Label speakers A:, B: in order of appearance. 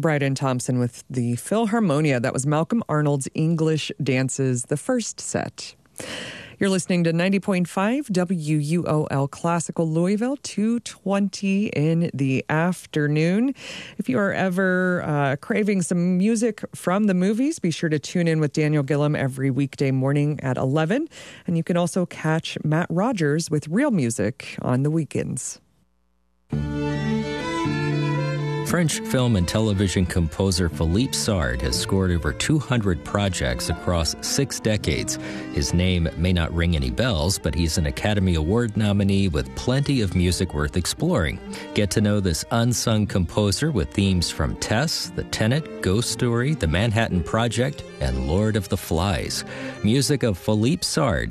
A: Bryden Thompson with the Philharmonia. That was Malcolm Arnold's English Dances, the first set. You're listening to 90.5 WUOL Classical Louisville, 2:20 in the afternoon. If you are ever craving some music from the movies, be sure to tune in with Daniel Gillum every weekday morning at 11. And you can also catch Matt Rogers with Real Music on the weekends.
B: French film and television composer Philippe Sard has scored over 200 projects across 6 decades. His name may not ring any bells, but he's an Academy Award nominee with plenty of music worth exploring. Get to know this unsung composer with themes from Tess, The Tenant, Ghost Story, The Manhattan Project, and Lord of the Flies. Music of Philippe Sard